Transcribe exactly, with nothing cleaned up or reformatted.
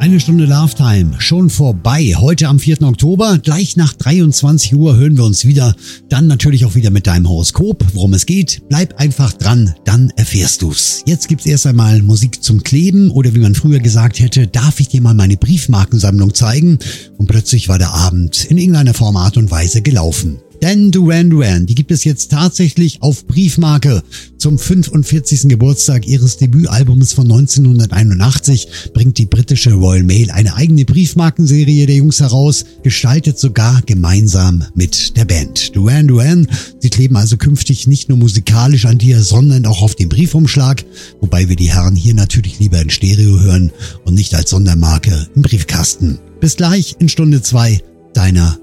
Eine Stunde Love Time, schon vorbei. Heute am vierten Oktober, gleich nach dreiundzwanzig Uhr hören wir uns wieder. Dann natürlich auch wieder mit deinem Horoskop, worum es geht. Bleib einfach dran, dann erfährst du's. Jetzt gibt's erst einmal Musik zum Kleben oder wie man früher gesagt hätte, darf ich dir mal meine Briefmarkensammlung zeigen? Und plötzlich war der Abend in irgendeiner Form, Art und Weise gelaufen. Denn Duran Duran, die gibt es jetzt tatsächlich auf Briefmarke. Zum fünfundvierzigsten Geburtstag ihres Debütalbums von neunzehnhunderteinundachtzig bringt die britische Royal Mail eine eigene Briefmarkenserie der Jungs heraus, gestaltet sogar gemeinsam mit der Band. Duran Duran, sie kleben also künftig nicht nur musikalisch an dir, sondern auch auf dem Briefumschlag, wobei wir die Herren hier natürlich lieber in Stereo hören und nicht als Sondermarke im Briefkasten. Bis gleich in Stunde zwei deiner